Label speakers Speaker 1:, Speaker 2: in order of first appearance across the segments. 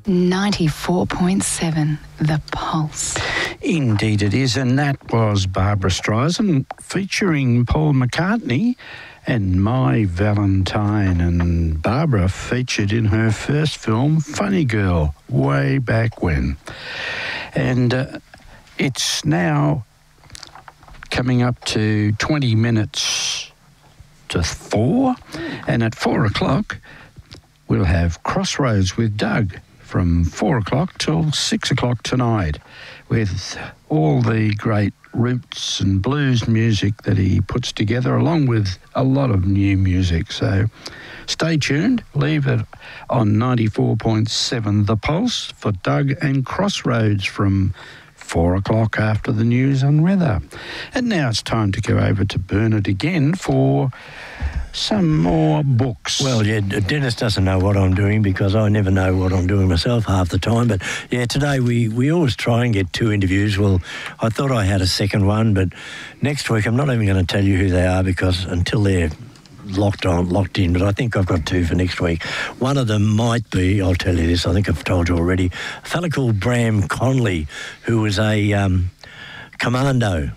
Speaker 1: 94.7 The Pulse.
Speaker 2: Indeed it is, and that was Barbra Streisand featuring Paul McCartney and My Valentine. And Barbara featured in her first film, Funny Girl, way back when. And it's now coming up to 20 minutes to 4, and at 4 o'clock we'll have Crossroads with Doug from 4 o'clock till 6 o'clock tonight, with all the great roots and blues music that he puts together, along with a lot of new music. So stay tuned, leave it on 94.7 The Pulse for Doug and Crossroads from 4 o'clock after the news and weather. And now it's time to go over to Bernard again for some more books.
Speaker 3: Well, yeah, Dennis doesn't know what I'm doing because I never know what I'm doing myself half the time. But, yeah, today we always try and get 2 interviews. Well, I thought I had a second one, but next week I'm not even going to tell you who they are because until they're locked in, but I think I've got 2 for next week. One of them might be, I'll tell you this, I think I've told you already, a fella called Bram Conley, who was a commando.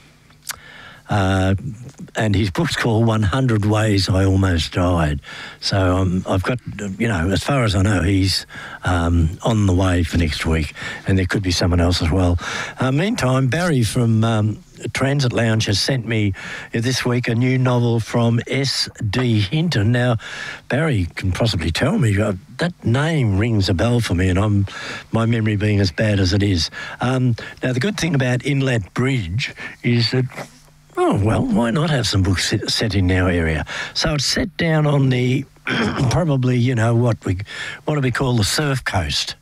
Speaker 3: And his book's called 100 Ways I Almost Died. So I've got, as far as I know, he's on the way for next week, and there could be someone else as well. Meantime, Barry from Transit Lounge has sent me this week a new novel from S.D. Hinton. Now, Barry can possibly tell me, that name rings a bell for me, and my memory being as bad as it is. Now, the good thing about Inlet Bridge is that, oh, well, why not have some books set in our area? So it's set down on the, probably, what do we call the surf coast,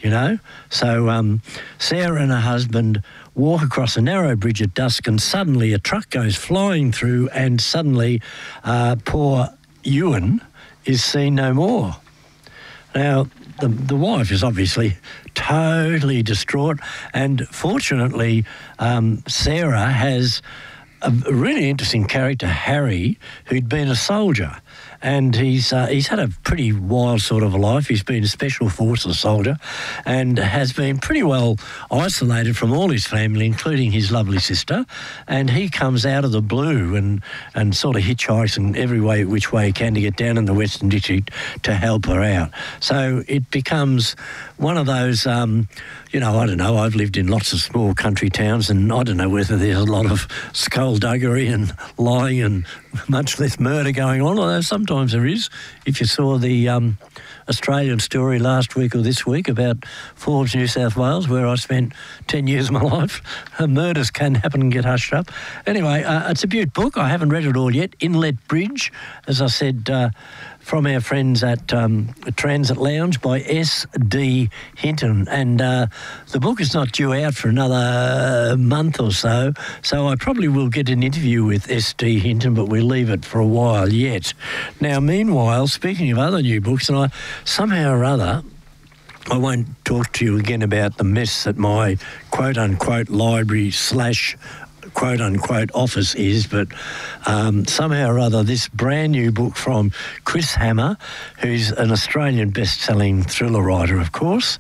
Speaker 3: So Sarah and her husband walk across a narrow bridge at dusk, and suddenly a truck goes flying through, and suddenly poor Ewan is seen no more. Now, the wife is obviously totally distraught, and fortunately Sarah has a really interesting character, Harry, who'd been a soldier. And he's had a pretty wild sort of a life. He's been a Special Forces soldier and has been pretty well isolated from all his family, including his lovely sister. And he comes out of the blue and sort of hitchhikes in every way, which way he can to get down in the Western District to help her out. So it becomes one of those, I don't know, I've lived in lots of small country towns, and I don't know whether there's a lot of skullduggery and lying and much less murder going on, although sometimes there is. If you saw the Australian story last week or this week about Forbes, New South Wales, where I spent 10 years of my life, murders can happen and get hushed up. Anyway, it's a beaut book. I haven't read it all yet. Inlet Bridge, as I said, from our friends at Transit Lounge by S.D. Hinton. And the book is not due out for another month or so I probably will get an interview with S.D. Hinton, but we'll leave it for a while yet. Now, meanwhile, speaking of other new books, and somehow or other, I won't talk to you again about the mess that my quote-unquote library / quote-unquote office is, but somehow or other this brand new book from Chris Hammer, who's an Australian best-selling thriller writer, of course,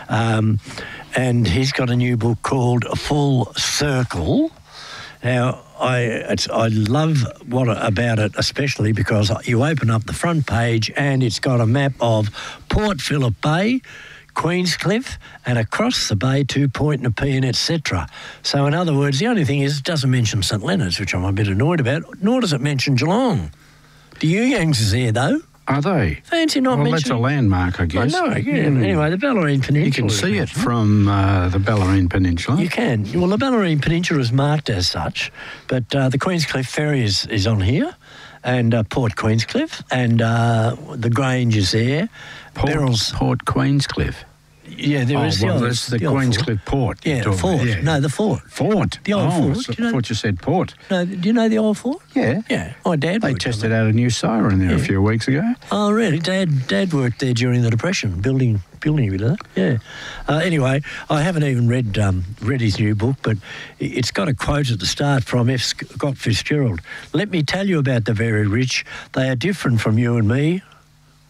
Speaker 3: and he's got a new book called Full Circle. Now, I love about it, especially because you open up the front page and it's got a map of Port Phillip Bay, Queenscliff, and across the bay to Point Nepean, etc. So in other words, the only thing is it doesn't mention St Leonard's, which I'm a bit annoyed about, nor does it mention Geelong. The Yuyangs is there, though.
Speaker 2: Are they?
Speaker 3: Fancy not mentioning...
Speaker 2: Well, that's a landmark, I guess.
Speaker 3: I know, yeah. Anyway, the Bellarine Peninsula...
Speaker 2: You can see it from the Bellarine Peninsula.
Speaker 3: You can. Well, the Bellarine Peninsula is marked as such, but the Queenscliff Ferry is on here, and Port Queenscliff, and the Grange is there.
Speaker 2: Port Queenscliff.
Speaker 3: Yeah, there is the old...
Speaker 2: That's the Queenscliff Port.
Speaker 3: Yeah, the fort. Yeah. No, the fort.
Speaker 2: Fort?
Speaker 3: The old fort.
Speaker 2: So I thought you said port.
Speaker 3: No, do you know the old fort?
Speaker 2: Yeah.
Speaker 3: Yeah. My dad
Speaker 2: They tested out a new siren there a few weeks ago.
Speaker 3: Oh, really? Dad worked there during the Depression, building a bit of that. Yeah. Anyway, I haven't even read his new book, but it's got a quote at the start from F. Scott Fitzgerald. Let me tell you about the very rich. They are different from you and me.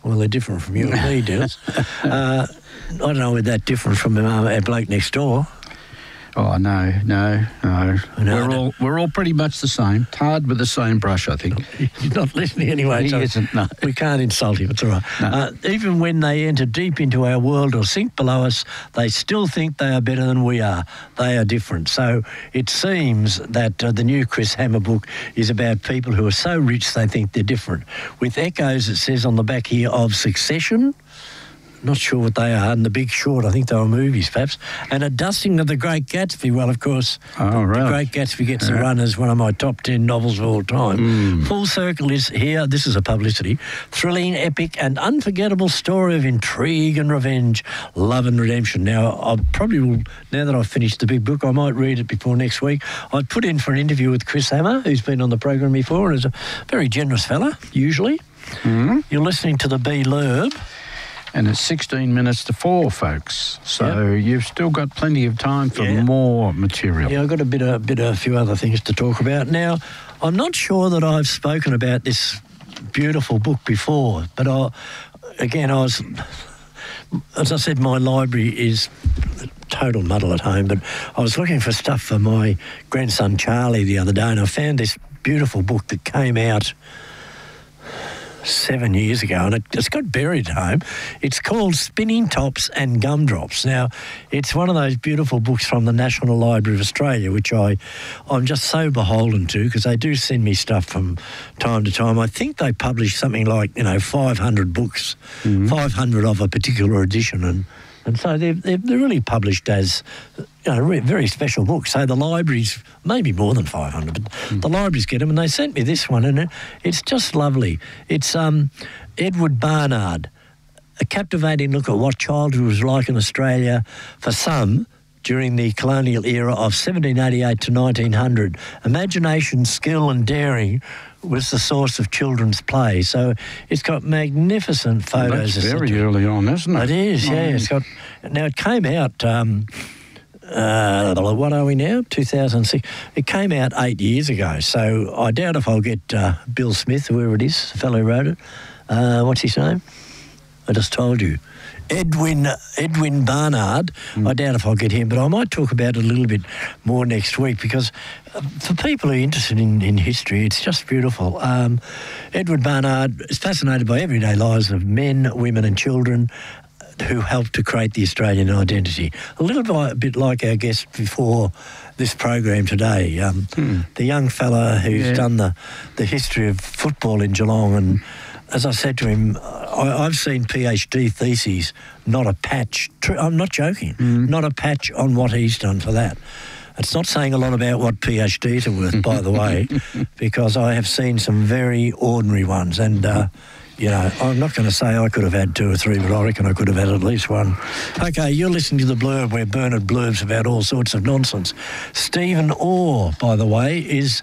Speaker 3: Well, they're different from you and me, Dennis. I don't know, we're that different from our bloke next door.
Speaker 2: Oh, no. We're all pretty much the same. Tarred with the same brush, I think.
Speaker 3: You're not listening anyway.
Speaker 2: He
Speaker 3: so
Speaker 2: isn't, no.
Speaker 3: We can't insult him, it's all right.
Speaker 2: No.
Speaker 3: Even when they enter deep into our world or sink below us, they still think they are better than we are. They are different. So it seems that the new Chris Hammer book is about people who are so rich they think they're different. With echoes, it says on the back here, of Succession. Not sure what they are, and The Big Short, I think they were movies perhaps, and a dusting of The Great Gatsby. Well, of course,
Speaker 2: Oh, really?
Speaker 3: The Great Gatsby gets a run as one of my top 10 novels of all time. Full Circle is here, this is a publicity, thrilling, epic and unforgettable story of intrigue and revenge, love and redemption. Now, I probably will, now that I've finished the big book, I might read it before next week. I'd put in for an interview with Chris Hammer, who's been on the program before and is a very generous fella, usually. You're listening to the B-Lurb.
Speaker 2: And it's 16 minutes to 4, folks. So you've still got plenty of time for more material.
Speaker 3: Yeah, I've got a few other things to talk about. Now, I'm not sure that I've spoken about this beautiful book before, but as I said, my library is a total muddle at home, but I was looking for stuff for my grandson Charlie the other day, and I found this beautiful book that came out 7 years ago, and it's got buried at home. It's called Spinning Tops and Gumdrops. Now, it's one of those beautiful books from the National Library of Australia, which I'm just so beholden to, because they do send me stuff from time to time. I think they publish something like 500 books, 500 of a particular edition, and so they're really published as very special books. So the libraries, maybe more than 500, but the libraries get them, and they sent me this one, and it's just lovely. It's Edward Barnard, a captivating look at what childhood was like in Australia for some during the colonial era of 1788 to 1900. Imagination, skill and daring was the source of children's play. So it's got magnificent photos.
Speaker 2: That's very early on, isn't it?
Speaker 3: It is, yeah. It's got. Now, it came out, what are we now? 2006. It came out 8 years ago, so I doubt if I'll get Bill Smith, whoever it is, the fellow who wrote it. What's his name? I just told you. Edwin Barnard. I doubt if I'll get him, but I might talk about it a little bit more next week, because for people who are interested in history, it's just beautiful. Edward Barnard is fascinated by everyday lives of men, women and children who helped to create the Australian identity. A bit like our guest before this program today, the young fella who's done the history of football in Geelong, and as I said to him, I've seen PhD theses, not a patch. I'm not joking. Not a patch on what he's done for that. It's not saying a lot about what PhDs are worth, by the way, because I have seen some very ordinary ones. And, I'm not going to say I could have had 2 or 3, but I reckon I could have had at least one. Okay, you're listening to The Blurb, where Bernard blurbs about all sorts of nonsense. Stephen Orr, by the way, is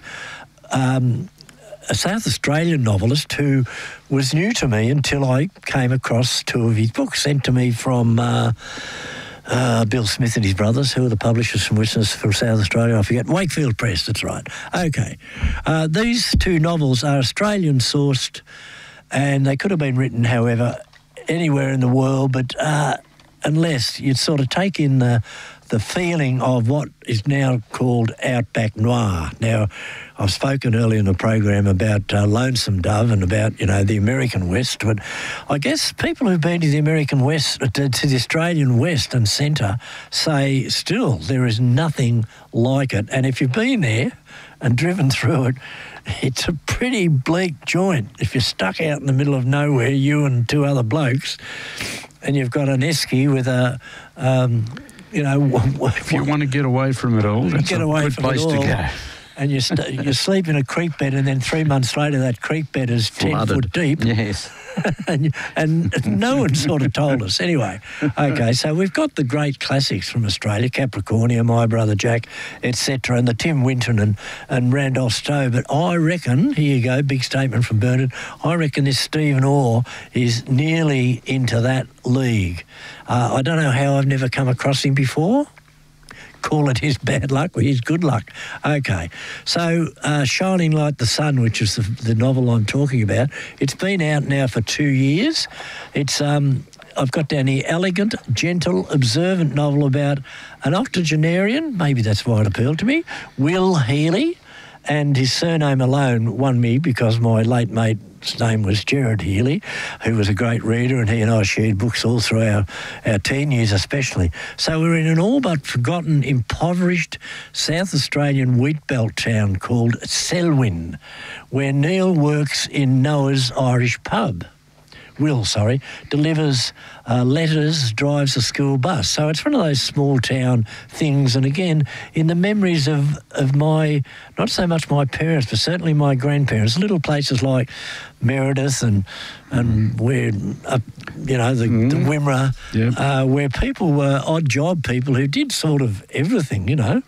Speaker 3: a South Australian novelist who was new to me until I came across 2 of his books sent to me from Bill Smith and his brothers, who are the publishers from South Australia. I forget. Wakefield Press, that's right. Okay. These 2 novels are Australian-sourced, and they could have been written, however, anywhere in the world, but unless you'd sort of take in the feeling of what is now called Outback Noir. Now, I've spoken earlier in the program about Lonesome Dove and about, the American West, but I guess people who've been to the American West, to the Australian West and Centre, say still there is nothing like it. And if you've been there and driven through it, it's a pretty bleak joint. If you're stuck out in the middle of nowhere, you and 2 other blokes, and you've got an esky with a...
Speaker 2: if you want to get away from it all, that's a good place to go.
Speaker 3: And you sleep in a creek bed, and then 3 months later that creek bed is 10 foot deep.
Speaker 2: Yes.
Speaker 3: and no one sort of told us. Anyway, okay, so we've got the great classics from Australia, Capricornia, My Brother Jack, etc., and the Tim Winton and Randolph Stowe. But I reckon, here you go, big statement from Bernard, I reckon this Stephen Orr is nearly into that league. I don't know how I've never come across him before. call it his bad luck or his good luck. Okay, so Shining Like the Sun, which is the novel I'm talking about, it's been out now for 2 years. It's I've got down here, elegant, gentle, observant novel about an octogenarian, maybe that's why it appealed to me, Will Healy, and his surname alone won me because my late mate's name was Gerard Healy, who was a great reader, and he and I shared books all through our teen years especially. So we're in an all but forgotten, impoverished South Australian wheat belt town called Selwyn, where Neil works in Noah's Irish pub. Will delivers letters, drives a school bus. So it's one of those small town things. And again, in the memories of my, not so much my parents, but certainly my grandparents, little places like Meredith and where, the Wimmera, where people were odd job people who did sort of everything,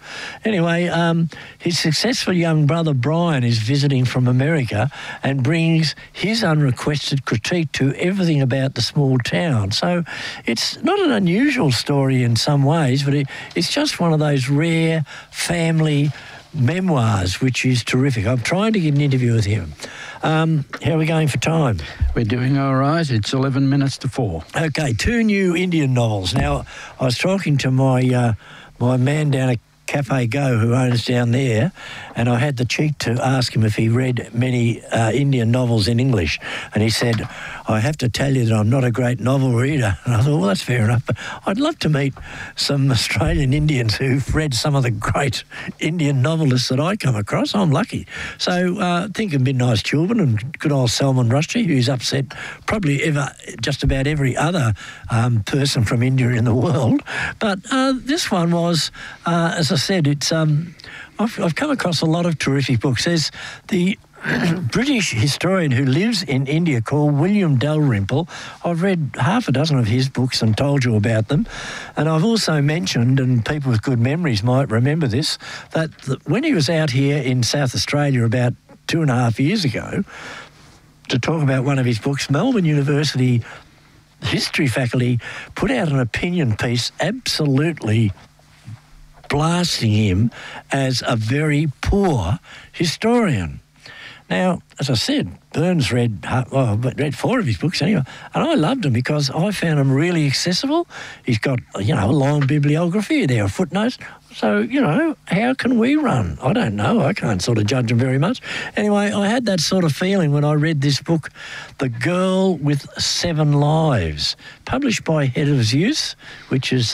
Speaker 3: Anyway, his successful young brother Brian is visiting from America and brings his unrequested critique to everything about the small town. So it's not an unusual story in some ways, but it's just one of those rare family memoirs, which is terrific. I'm trying to get an interview with him. How are we going for time?
Speaker 2: We're doing all right. It's 11 minutes to 4.
Speaker 3: Okay, 2 new Indian novels. Now, I was talking to my man down at Cafe Go, who owns down there, and I had the cheek to ask him if he read many Indian novels in English. And he said, I have to tell you that I'm not a great novel reader. And I thought, well, that's fair enough, but I'd love to meet some Australian Indians who've read some of the great Indian novelists that I come across. I'm lucky. So think of Midnight Children and good old Salman Rushdie, who's upset probably just about every other person from India in the world. But this one was, as I said, it's I've come across a lot of terrific books. There's the British historian who lives in India called William Dalrymple. I've read half a dozen of his books and told you about them. And I've also mentioned, and people with good memories might remember this, that when he was out here in South Australia about 2.5 years ago to talk about one of his books, Melbourne University history faculty put out an opinion piece absolutely blasting him as a very poor historian. Now, as I said, Burns read 4 of his books anyway, and I loved them because I found them really accessible. He's got, a long bibliography, there are footnotes. So, how can we run? I don't know. I can't sort of judge them very much. Anyway, I had that sort of feeling when I read this book, The Girl with 7 Lives, published by Head of Youth, which is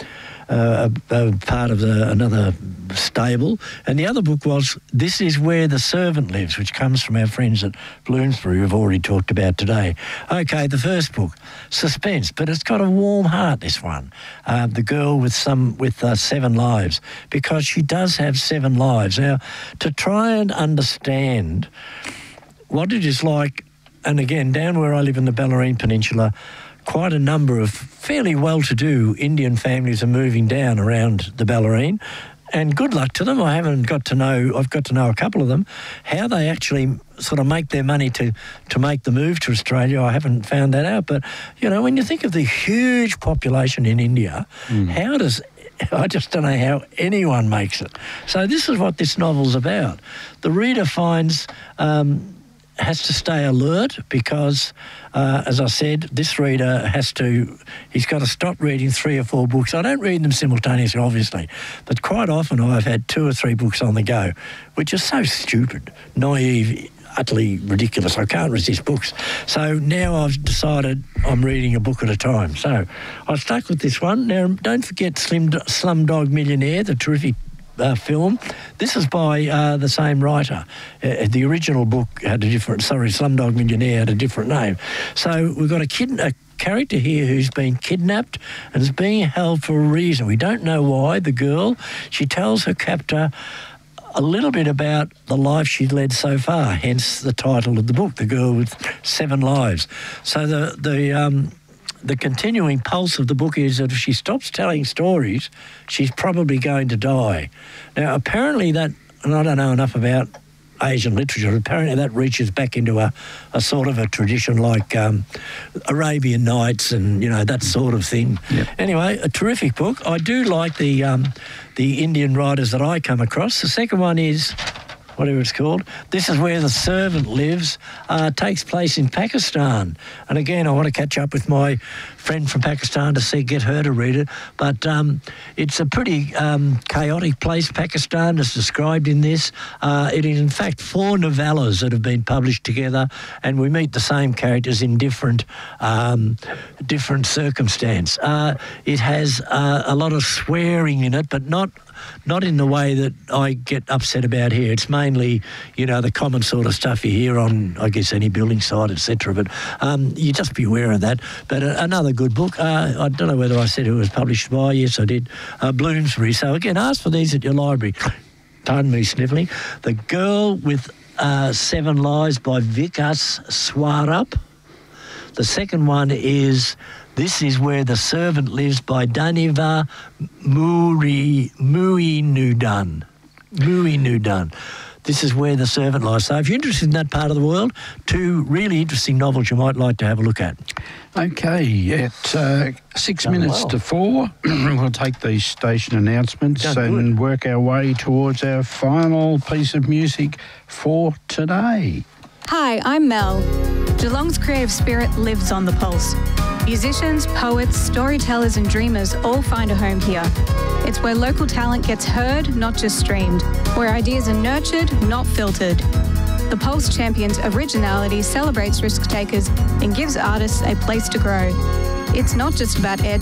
Speaker 3: a part of another stable. And the other book was This Is Where the Servant Lives, which comes from our friends at Bloomsbury we've already talked about today. Okay, the first book, suspense, but it's got a warm heart, this one. The Girl with 7 Lives, because she does have 7 lives. Now, to try and understand what it is like, and again, down where I live in the Bellarine Peninsula, quite a number of fairly well-to-do Indian families are moving down around the Bellarine, and good luck to them. I've got to know a couple of them, how they actually sort of make their money to make the move to Australia. I haven't found that out, but, when you think of the huge population in India, I just don't know how anyone makes it. So this is what this novel's about. The reader has to stay alert because, as I said, this reader he's got to stop reading 3 or 4 books. I don't read them simultaneously, obviously, but quite often I've had 2 or 3 books on the go, which are so stupid, naive, utterly ridiculous. I can't resist books. So now I've decided I'm reading a book at a time. So I've stuck with this one. Now, don't forget Slumdog Millionaire, the terrific film. This is by the same writer. The original book had Slumdog Millionaire had a different name. So we've got a character here who's been kidnapped and is being held for a reason. We don't know why. The girl, she tells her captor a little bit about the life she'd led so far, hence the title of the book, The Girl with 7 Lives. So the continuing pulse of the book is that if she stops telling stories, she's probably going to die. Now, apparently and I don't know enough about Asian literature. Apparently that reaches back into a sort of a tradition like Arabian Nights and, that sort of thing.
Speaker 2: Yep.
Speaker 3: Anyway, a terrific book. I do like the Indian writers that I come across. The second one is, whatever it's called, This Is Where the Servant Lives, takes place in Pakistan. And again, I want to catch up with my friend from Pakistan to get her to read it. But it's a pretty chaotic place, Pakistan, is described in this. It is, in fact, 4 novellas that have been published together, and we meet the same characters in different circumstance. It has a lot of swearing in it, but not in the way that I get upset about here. It's mainly, the common sort of stuff you hear on, I guess, any building site, etc. But you just be aware of that. But another good book. I don't know whether I said who it was published by. Yes, I did. Bloomsbury. So, again, ask for these at your library. Pardon me sniffling. The Girl with 7 Lives by Vikas Swarup. The second one is This Is Where the Servant Lives by Daniva Muinuddin. This Is Where the Servant Lies. So if you're interested in that part of the world, 2 really interesting novels you might like to have a look at.
Speaker 2: Okay, at 6 minutes to 4, we'll take these station announcements and work our way towards our final piece of music for today.
Speaker 4: Hi, I'm Mel. Geelong's creative spirit lives on the Pulse. Musicians, poets, storytellers and dreamers all find a home here. It's where local talent gets heard, not just streamed. Where ideas are nurtured, not filtered. The Pulse champions originality, celebrates risk takers and gives artists a place to grow. It's not just about airtime.